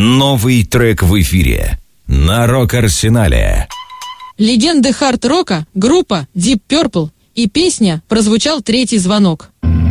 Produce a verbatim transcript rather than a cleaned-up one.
Новый трек в эфире на Рок-Арсенале. Легенды хард-рока, группа Deep Purple и песня «Прозвучал третий звонок».